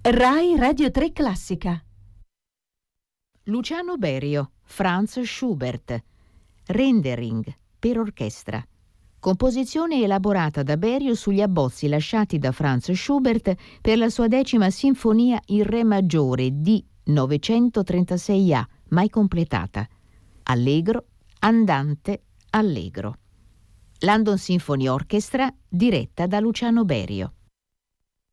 Rai Radio 3 Classica. Luciano Berio, Franz Schubert. Rendering per orchestra. Composizione elaborata da Berio sugli abbozzi lasciati da Franz Schubert per la sua 10ª sinfonia in Re maggiore D 936A, mai completata. Allegro, andante, allegro. London Symphony Orchestra, diretta da Luciano Berio.